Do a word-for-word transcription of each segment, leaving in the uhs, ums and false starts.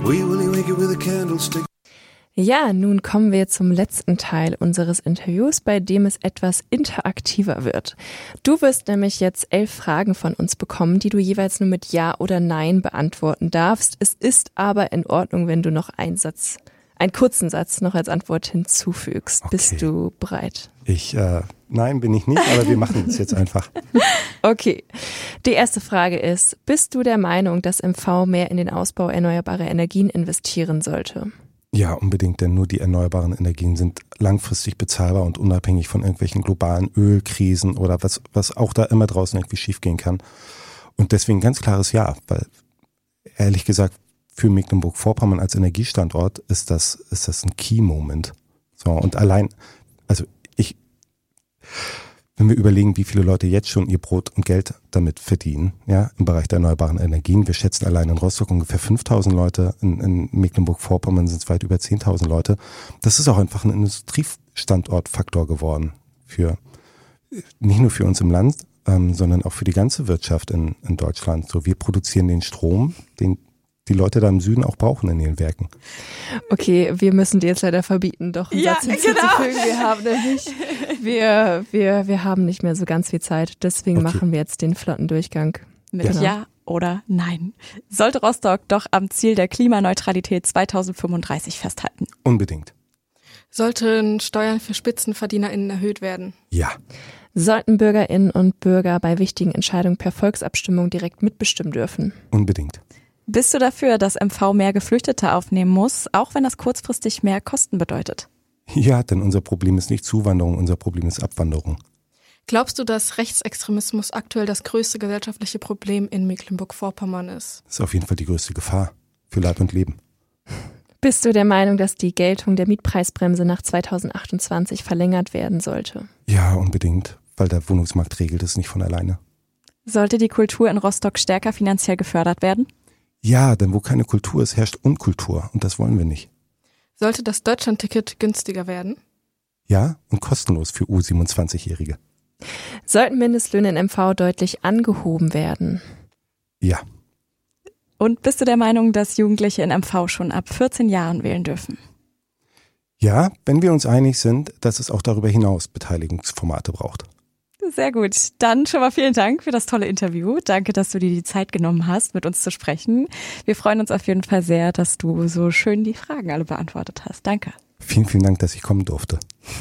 Wee Willie Winky with a candlestick. Ja, nun kommen wir zum letzten Teil unseres Interviews, bei dem es etwas interaktiver wird. Du wirst nämlich jetzt elf Fragen von uns bekommen, die du jeweils nur mit Ja oder Nein beantworten darfst. Es ist aber in Ordnung, wenn du noch einen Satz, einen kurzen Satz noch als Antwort hinzufügst. Okay. Bist du bereit? Ich, äh, nein, bin ich nicht, aber wir machen es jetzt einfach. Okay. Die erste Frage ist, bist du der Meinung, dass M V mehr in den Ausbau erneuerbarer Energien investieren sollte? Ja, unbedingt, denn nur die erneuerbaren Energien sind langfristig bezahlbar und unabhängig von irgendwelchen globalen Ölkrisen oder was, was auch da immer draußen irgendwie schiefgehen kann. Und deswegen ganz klares Ja, weil ehrlich gesagt, für Mecklenburg-Vorpommern als Energiestandort ist das, ist das ein Key-Moment. So, und allein, also ich, wenn wir überlegen, wie viele Leute jetzt schon ihr Brot und Geld damit verdienen, ja, im Bereich der erneuerbaren Energien. Wir schätzen allein in Rostock ungefähr fünftausend Leute, in, in Mecklenburg-Vorpommern sind es weit über zehntausend Leute. Das ist auch einfach ein Industriestandortfaktor geworden für, nicht nur für uns im Land, ähm, sondern auch für die ganze Wirtschaft in, in Deutschland. So, wir produzieren den Strom, den die Leute da im Süden auch brauchen in ihren Werken. Okay, wir müssen dir jetzt leider verbieten, doch einen Ja, Satz hinzuzufügen. genau. Wir haben nämlich, wir, wir, wir haben nicht mehr so ganz viel Zeit. Deswegen Okay. machen wir jetzt den flotten Durchgang. Mit Genau. Ja oder Nein. Sollte Rostock doch am Ziel der Klimaneutralität zweitausendfünfunddreißig festhalten? Unbedingt. Sollten Steuern für SpitzenverdienerInnen erhöht werden? Ja. Sollten Bürgerinnen und Bürger bei wichtigen Entscheidungen per Volksabstimmung direkt mitbestimmen dürfen? Unbedingt. Bist du dafür, dass M V mehr Geflüchtete aufnehmen muss, auch wenn das kurzfristig mehr Kosten bedeutet? Ja, denn unser Problem ist nicht Zuwanderung, unser Problem ist Abwanderung. Glaubst du, dass Rechtsextremismus aktuell das größte gesellschaftliche Problem in Mecklenburg-Vorpommern ist? Das ist auf jeden Fall die größte Gefahr für Leib und Leben. Bist du der Meinung, dass die Geltung der Mietpreisbremse nach zweitausendachtundzwanzig verlängert werden sollte? Ja, unbedingt, weil der Wohnungsmarkt regelt es nicht von alleine. Sollte die Kultur in Rostock stärker finanziell gefördert werden? Ja, denn wo keine Kultur ist, herrscht Unkultur und das wollen wir nicht. Sollte das Deutschlandticket günstiger werden? Ja, und kostenlos für U siebenundzwanzigjährige. Sollten Mindestlöhne in M V deutlich angehoben werden? Ja, Und bist du der Meinung, dass Jugendliche in M V schon ab vierzehn Jahren wählen dürfen? ja, wenn wir uns einig sind, dass es auch darüber hinaus Beteiligungsformate braucht. Sehr gut. Dann schon mal vielen Dank für das tolle Interview. Danke, dass du dir die Zeit genommen hast, mit uns zu sprechen. Wir freuen uns auf jeden Fall sehr, dass du so schön die Fragen alle beantwortet hast. Danke. Vielen, vielen Dank, dass ich kommen durfte.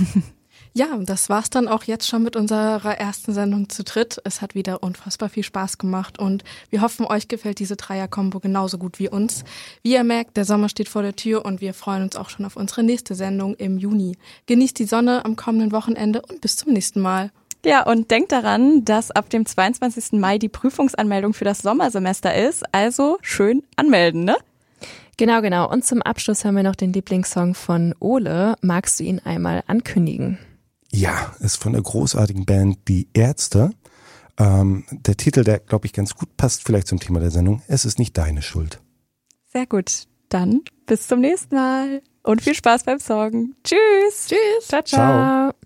Ja, das war's dann auch jetzt schon mit unserer ersten Sendung zu dritt. Es hat wieder unfassbar viel Spaß gemacht und wir hoffen, euch gefällt diese Dreier-Kombo genauso gut wie uns. Wie ihr merkt, der Sommer steht vor der Tür und wir freuen uns auch schon auf unsere nächste Sendung im Juni. Genießt die Sonne am kommenden Wochenende und bis zum nächsten Mal. Ja, und denkt daran, dass ab dem zweiundzwanzigsten Mai die Prüfungsanmeldung für das Sommersemester ist. Also schön anmelden, ne? Genau, genau. Und zum Abschluss haben wir noch den Lieblingssong von Ole. Magst du ihn einmal ankündigen? Ja, ist von der großartigen Band Die Ärzte. Ähm, der Titel, der, glaube ich, ganz gut passt vielleicht zum Thema der Sendung. Es ist nicht deine Schuld. Sehr gut. Dann bis zum nächsten Mal und viel Spaß beim Song. Tschüss. Tschüss. Ciao, ciao. Ciao.